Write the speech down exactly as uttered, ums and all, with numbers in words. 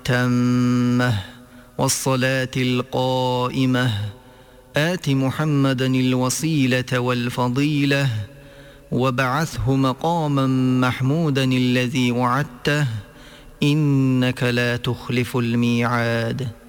التامة والصلاة القائمة آت محمدا الوسيلة والفضيلة وابعثه مقاما محمودا الذي وعدته إنك لا تخلف الميعاد.